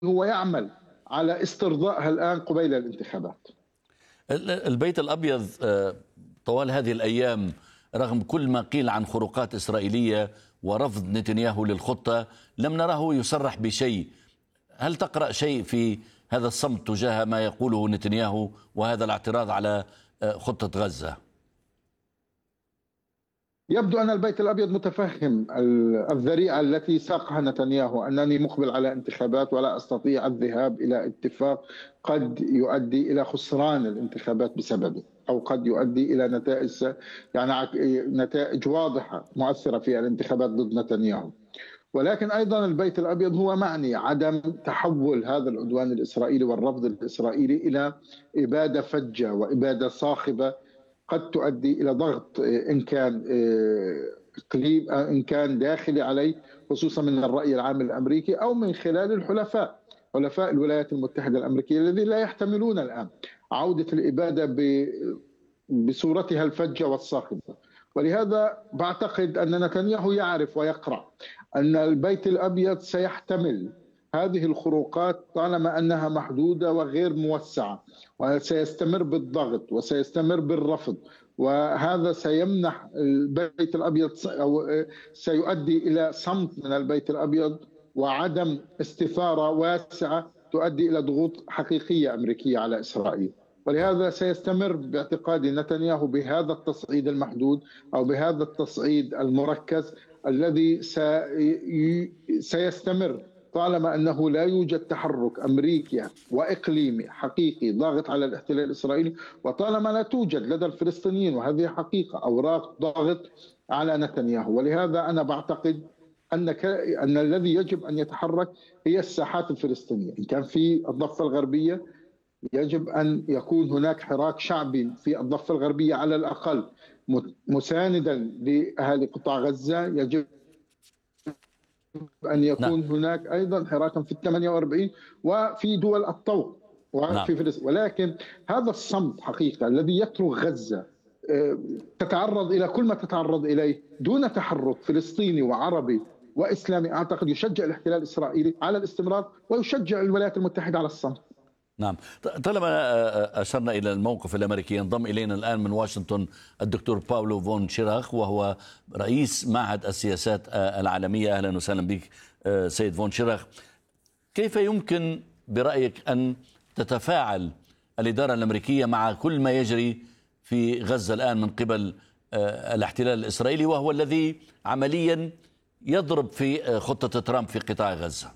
هو يعمل على استرضائها الآن قبيل الانتخابات. البيت الأبيض طوال هذه الأيام رغم كل ما قيل عن خروقات إسرائيلية ورفض نتنياهو للخطة لم نره يصرح بشيء. هل تقرأ شيء في هذا الصمت تجاه ما يقوله نتنياهو وهذا الاعتراض على خطة غزة؟ يبدو أن البيت الأبيض متفهم الذريعة التي ساقها نتنياهو، أنني مقبل على انتخابات ولا أستطيع الذهاب إلى اتفاق قد يؤدي إلى خسران الانتخابات بسببه، أو قد يؤدي إلى نتائج، يعني نتائج واضحة مؤثرة في الانتخابات ضد نتنياهو. ولكن أيضا البيت الأبيض هو معني عدم تحول هذا العدوان الإسرائيلي والرفض الإسرائيلي إلى إبادة فجة وإبادة صاخبة قد تؤدي الى ضغط ان كان اقليم، ان كان داخلي عليه، خصوصا من الراي العام الامريكي او من خلال حلفاء الولايات المتحده الامريكيه الذين لا يحتملون الان عوده الاباده بصورتها الفجه والصاخبه. ولهذا بعتقد ان نتنياهو يعرف ويقرا ان البيت الابيض سيحتمل هذه الخروقات طالما انها محدوده وغير موسعه، وسيستمر بالضغط وسيستمر بالرفض، وهذا سيمنح البيت الابيض او سيؤدي الى صمت من البيت الابيض وعدم استثاره واسعه تؤدي الى ضغوط حقيقيه امريكيه على اسرائيل. ولهذا سيستمر باعتقادي نتنياهو بهذا التصعيد المحدود او بهذا التصعيد المركز الذي سيستمر طالما انه لا يوجد تحرك امريكي واقليمي حقيقي ضاغط على الاحتلال الاسرائيلي، وطالما لا توجد لدى الفلسطينيين، وهذه حقيقه، اوراق ضغط على نتنياهو. ولهذا انا بعتقد ان الذي يجب ان يتحرك هي الساحات الفلسطينيه. ان كان في الضفه الغربيه يجب ان يكون هناك حراك شعبي في الضفه الغربيه على الاقل مساندا لاهالي قطاع غزه. يجب أن نعم. يكون هناك أيضا حراكا في 48 وفي دول الطوق نعم. وفي فلسطين. ولكن هذا الصمت حقيقة الذي يترك غزة تتعرض إلى كل ما تتعرض إليه دون تحرك فلسطيني وعربي وإسلامي، أعتقد يشجع الاحتلال الإسرائيلي على الاستمرار ويشجع الولايات المتحدة على الصمت. نعم. طالما أشرنا إلى الموقف الأمريكي ينضم إلينا الآن من واشنطن الدكتور باولو فون شيراخ وهو رئيس معهد السياسات العالمية. أهلا وسهلا بك سيد فون شيراخ. كيف يمكن برأيك أن تتفاعل الإدارة الأمريكية مع كل ما يجري في غزة الآن من قبل الاحتلال الإسرائيلي وهو الذي عمليا يضرب في خطة ترامب في قطاع غزة؟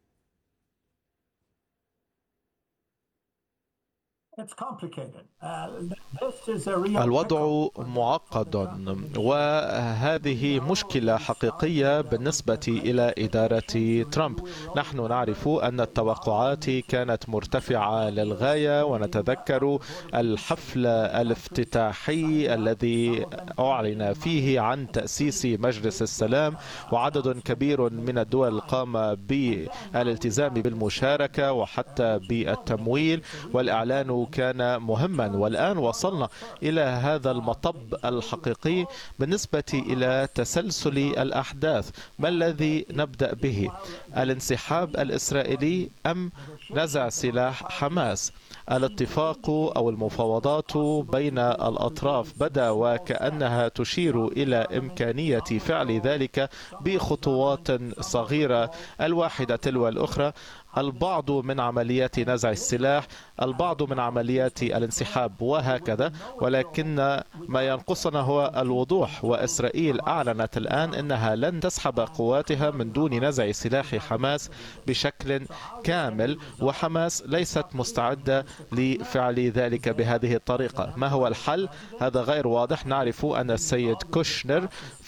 الوضع معقد، وهذه مشكلة حقيقية بالنسبة إلى إدارة ترامب. نحن نعرف أن التوقعات كانت مرتفعة للغاية، ونتذكر الحفل الافتتاحي الذي أعلن فيه عن تأسيس مجلس السلام، وعدد كبير من الدول قام بالالتزام بالمشاركة وحتى بالتمويل، والإعلان كان مهما. والآن وصلنا إلى هذا المطب الحقيقي بالنسبة إلى تسلسل الأحداث. ما الذي نبدأ به؟ الانسحاب الإسرائيلي أم نزع سلاح حماس؟ الاتفاق أو المفاوضات بين الأطراف بدا وكأنها تشير إلى إمكانية فعل ذلك بخطوات صغيرة الواحدة تلو الأخرى. البعض من عمليات نزع السلاح، البعض من عمليات الانسحاب، وهكذا. ولكن ما ينقصنا هو الوضوح، وإسرائيل أعلنت الآن أنها لن تسحب قواتها من دون نزع سلاح حماس بشكل كامل، وحماس ليست مستعدة لفعل ذلك بهذه الطريقة. ما هو الحل؟ هذا غير واضح. نعرف أن السيد كوشنر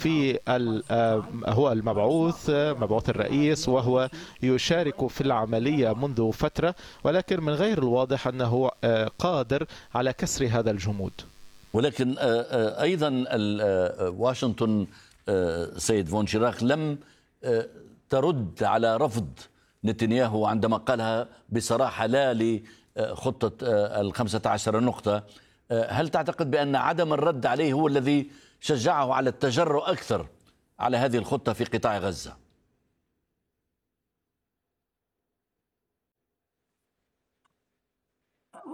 هو مبعوث الرئيس، وهو يشارك في العملية منذ فترة، ولكن من غير الواضح أنه قادر على كسر هذا الجمود. ولكن أيضا واشنطن سيد فون شيراخ لم ترد على رفض نتنياهو عندما قالها بصراحة لا لخطة 15 نقطة. هل تعتقد بأن عدم الرد عليه هو الذي شجعه على التجرؤ أكثر على هذه الخطة في قطاع غزة؟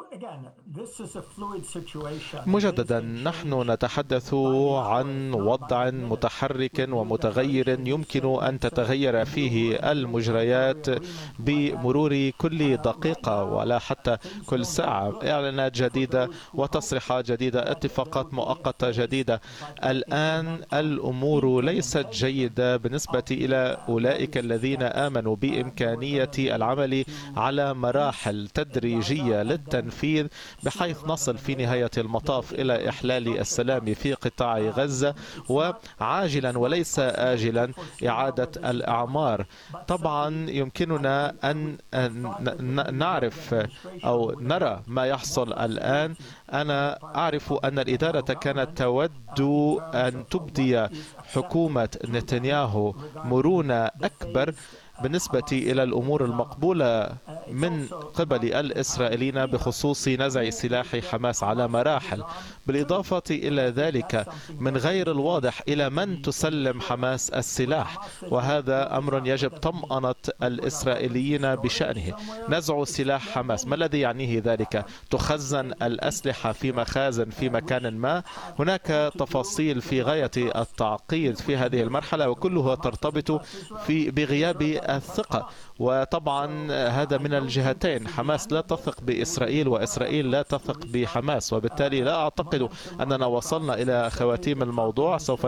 مجددا نحن نتحدث عن وضع متحرك ومتغير يمكن أن تتغير فيه المجريات بمرور كل دقيقة ولا حتى كل ساعة. إعلانات جديدة وتصريحات جديدة، اتفاقات مؤقتة جديدة. الآن الأمور ليست جيدة بالنسبة إلى أولئك الذين آمنوا بإمكانية العمل على مراحل تدريجية للتنفيذ بحيث نصل في نهاية المطاف إلى إحلال السلام في قطاع غزة، وعاجلا وليس آجلا إعادة الأعمار. طبعا يمكننا أن نعرف أو نرى ما يحصل الآن. أنا أعرف أن الإدارة كانت تود أن تبدي حكومة نتنياهو مرونة أكبر بالنسبة إلى الأمور المقبولة من قبل الإسرائيليين بخصوص نزع سلاح حماس على مراحل. بالإضافة إلى ذلك من غير الواضح إلى من تسلم حماس السلاح، وهذا أمر يجب طمأنة الإسرائيليين بشأنه. نزع سلاح حماس ما الذي يعنيه ذلك؟ تخزن الأسلحة في مخازن في مكان ما؟ هناك تفاصيل في غاية التعقيد في هذه المرحلة، وكلها ترتبط بغياب الثقة. وطبعا هذا من الجهتين، حماس لا تثق بإسرائيل وإسرائيل لا تثق بحماس، وبالتالي لا أعتقد أننا وصلنا إلى خواتيم الموضوع. سوف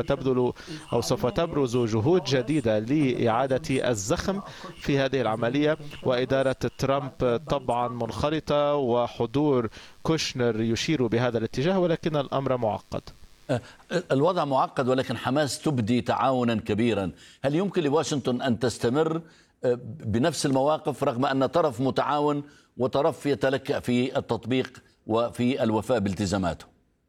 تبرز جهود جديدة لإعادة الزخم في هذه العملية، وإدارة ترامب طبعا منخرطة وحضور كوشنر يشير بهذا الاتجاه، ولكن الأمر معقد. الوضع معقد، ولكن حماس تبدي تعاونا كبيرا. هل يمكن لواشنطن أن تستمر بنفس المواقف رغم أن طرف متعاون وطرف يتلكأ في التطبيق وفي الوفاء بالتزاماته؟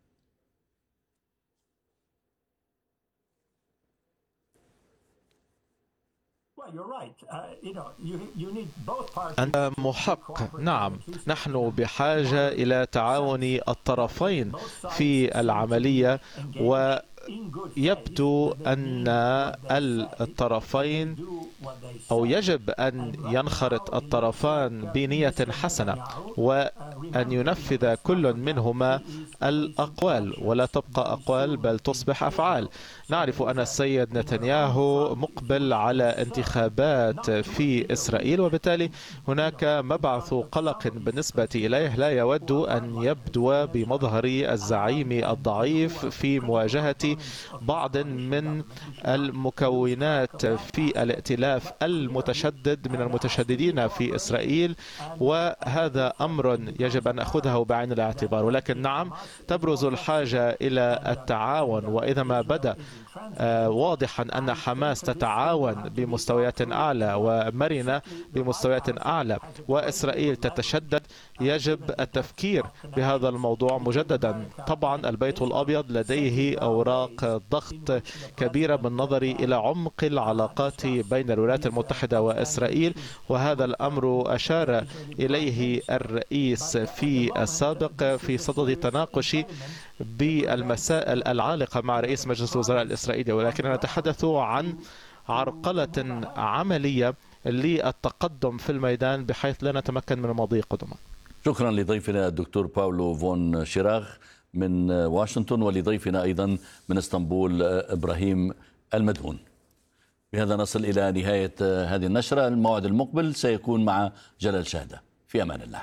أنت محق. نعم، نحن بحاجة إلى تعاون الطرفين في العملية، ويبدو أن الطرفين أو يجب أن ينخرط الطرفان بنية حسنة، وأن ينفذ كل منهما الأقوال، ولا تبقى أقوال بل تصبح أفعال. نعرف أن السيد نتنياهو مقبل على انتخابات في إسرائيل، وبالتالي هناك مبعث قلق بالنسبة إليه. لا يود أن يبدو بمظهر الزعيم الضعيف في مواجهة بعض من المكونات في الائتلاف المتشدد من المتشددين في إسرائيل، وهذا أمر يجب أن نأخذه بعين الاعتبار. ولكن نعم، تبرز الحاجة إلى التعاون، وإذا ما بدأ واضحا أن حماس تتعاون بمستويات أعلى ومرنة بمستويات أعلى، وإسرائيل تتشدد، يجب التفكير بهذا الموضوع مجددا. طبعا البيت الأبيض لديه أوراق ضغط كبيرة بالنظر إلى عمق العلاقات بين الولايات المتحدة وإسرائيل، وهذا الأمر أشار إليه الرئيس في السابق في صدد تناقش بالمسائل العالقة مع رئيس مجلس الوزراء الإسرائيلي. ولكن نتحدث عن عرقلة عملية للتقدم في الميدان بحيث لا نتمكن من المضي قدما. شكرا لضيفنا الدكتور باولو فون شيراغ من واشنطن، ولضيفنا أيضا من اسطنبول إبراهيم المدهون. بهذا نصل إلى نهاية هذه النشرة. الموعد المقبل سيكون مع جلال شهدة. في أمان الله.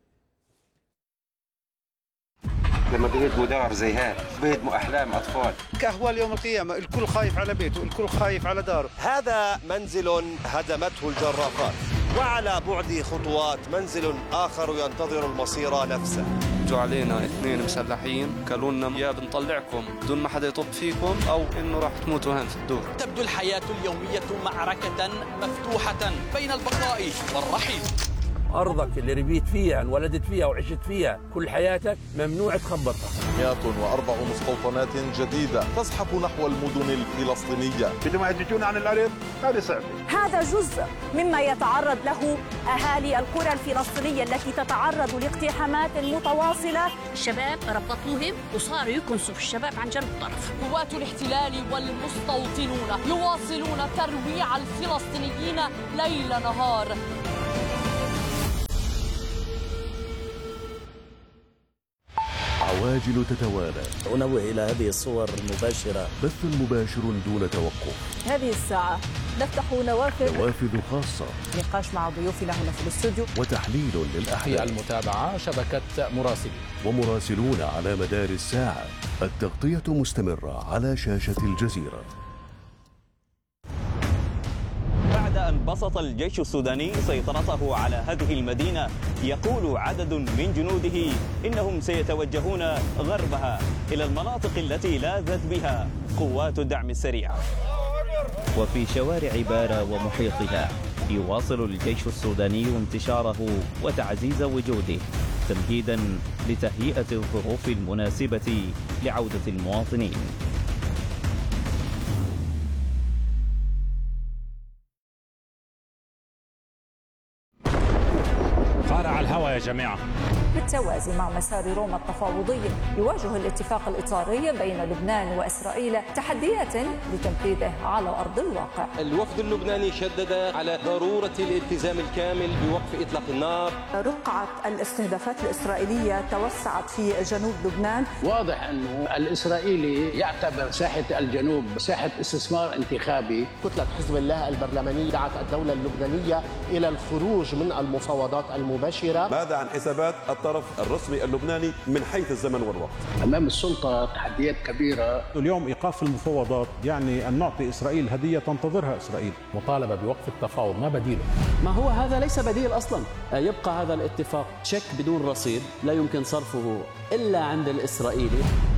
لما بيهدموا دار زي هذا بيهدموا أحلام أطفال. كأهوال يوم القيامة، الكل خايف على بيته، الكل خايف على داره. هذا منزل هدمته الجرافات، وعلى بعد خطوات منزل آخر ينتظر المصير نفسه. جو علينا 2 مسلحين قالوا لنا يا بنطلعكم بدون ما حدا يطب فيكم أو إنه راح تموتوا هان في الدور. تبدو الحياة اليومية معركة مفتوحة بين البقاء والرحيل. أرضك اللي ربيت فيها انولدت فيها وعشت فيها كل حياتك ممنوع تخبطها. 104 مستوطنات جديدة تزحف نحو المدن الفلسطينية. بدهم يهججون عن الأرض، هذا صعب. هذا جزء مما يتعرض له أهالي القرى الفلسطينية التي تتعرض لاقتحامات متواصلة. الشباب ربطوهم وصاروا يكنسوا في الشباب عن جنب الطرف. قوات الاحتلال والمستوطنون يواصلون ترويع الفلسطينيين ليل نهار. العواجل تتوالى. أنوه إلى هذه الصور المباشرة. بث مباشر دون توقف. هذه الساعة نفتح نوافذ خاصة. نقاش مع ضيوفنا هنا في الاستوديو. وتحليل للأحداث. المتابعة شبكة مراسلين. ومراسلون على مدار الساعة. التغطية مستمرة على شاشة الجزيرة. بعد أن بسط الجيش السوداني سيطرته على هذه المدينة، يقول عدد من جنوده إنهم سيتوجهون غربها إلى المناطق التي لاذت بها قوات الدعم السريع. وفي شوارع بارا ومحيطها يواصل الجيش السوداني انتشاره وتعزيز وجوده تمهيدا لتهيئة الظروف المناسبة لعودة المواطنين. قارع الهواء يا جماعة. بالتوازي مع مسار روما التفاوضي، يواجه الاتفاق الإطاري بين لبنان وإسرائيل تحديات لتنفيذه على أرض الواقع. الوفد اللبناني شدد على ضرورة الالتزام الكامل بوقف إطلاق النار. رقعة الاستهدافات الإسرائيلية توسعت في جنوب لبنان. واضح أنه الإسرائيلي يعتبر ساحة الجنوب ساحة استثمار انتخابي. كتلة حزب الله البرلمانية دعت الدولة اللبنانية إلى الخروج من المفاوضات المباشرة. ماذا عن حسابات الطرف الرسمي اللبناني من حيث الزمن والوقت؟ أمام السلطة تحديات كبيرة. اليوم إيقاف المفاوضات يعني أن نعطي إسرائيل هدية تنتظرها إسرائيل. مطالبة بوقف التفاوض، ما بديله؟ ما هو هذا ليس بديل أصلا. يبقى هذا الاتفاق تشيك بدون رصيد لا يمكن صرفه إلا عند الإسرائيلي.